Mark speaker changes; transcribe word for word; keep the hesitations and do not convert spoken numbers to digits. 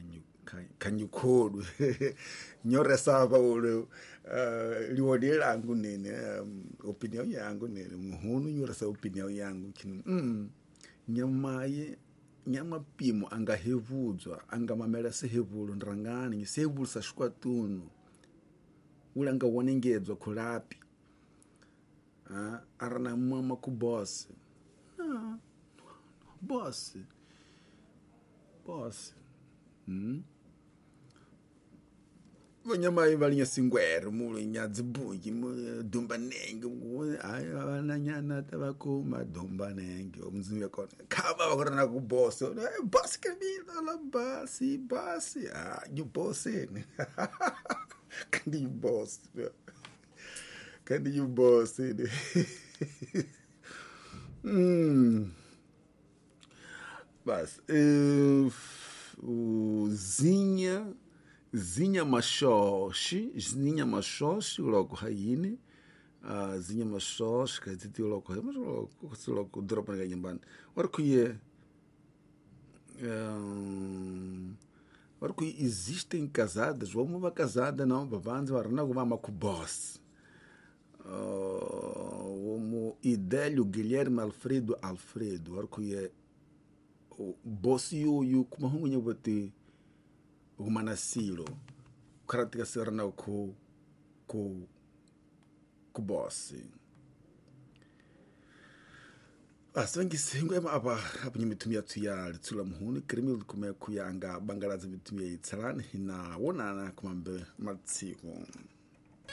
Speaker 1: kanyukhulu nyore sava ule uh, liwodi langu nini um, opinion yangu nini muhunu nyore sa opinion yangu kinu mm, nyamaye nyama pimo anga hevudzwa anga mamela se hevulo ndrangani ngi se hevulo sa shkwatunu ule anga wonengedzwa khulapi ah arana mama ku boss ah boss boss hmm vanyama ivalinha singwero mulinya dzibuji dumba nenge ai vana nyana tavakoma dumba nenge omuzimya kona kava vakorana ku boss boss kabila la basi basi ah you boss in kandi you boss kandi you boss in mm bas uh, zinha zinha mashoshi zinha mashoshi logo haine uh, zinha mashoshi kaziti logo mas logo se logo dropa na nyambani ora kuye um, ora kuye existem casadas vamos uma casada não babanza varana goma ku boss uh, o Idélio Guilherme Alfredo Alfredo ora kuye o boss yoyo kuma hungunya bote umanasilo karatika serna ko ko ko boss asangi singo ema aba abunyi mitumia tuyali tsula muhuni krimi kuma kuyanga bangalaza mitumia itsalani hina wonana kumambe matsiko.